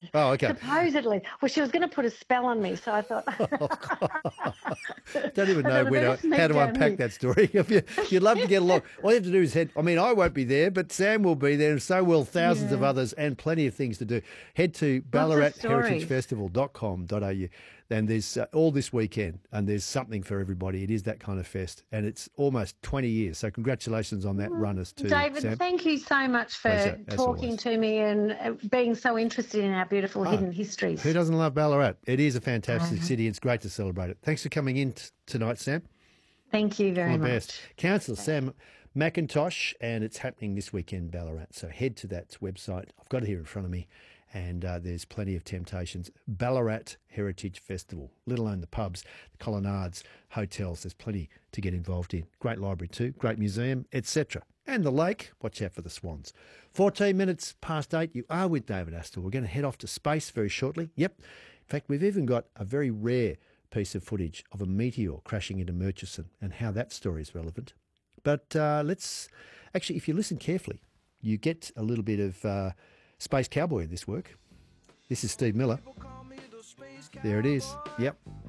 Oh, okay. Supposedly. Well, she was going to put a spell on me, so I thought, Don't even I know thought I better how sneak to down unpack here. that story. If you'd love to get along, all you have to do is head. I mean, I won't be there, but Sam will be there, and so will thousands of Yeah. others, and plenty of things to do. Head to Lots of stories. ballaratheritagefestival.com.au. And there's all this weekend, and there's something for everybody. It is that kind of fest, and it's almost 20 years. So congratulations on that, runners too, David, Sam. thank you so much for Pleasure, as talking always. to me and being so interested in our beautiful Oh, hidden who histories. doesn't love Ballarat? It is a fantastic Um, city. It's great to celebrate it. Thanks for coming in tonight, Sam. Thank you All very the best. much. Councillor Sam McIntosh, and it's happening this weekend, Ballarat. So head to that website. I've got it here in front of me, and there's plenty of temptations. Ballarat Heritage Festival, let alone the pubs, the colonnades, hotels. There's plenty to get involved in. Great library too, great museum, etc. And the lake, watch out for the swans. 14 minutes past 8, you are with David Astor. We're going to head off to space very shortly. Yep. In fact, we've even got a very rare piece of footage of a meteor crashing into Murchison and how that story is relevant. But actually, if you listen carefully, you get a little bit of Space Cowboy in this work. This is Steve Miller. There it is. Yep.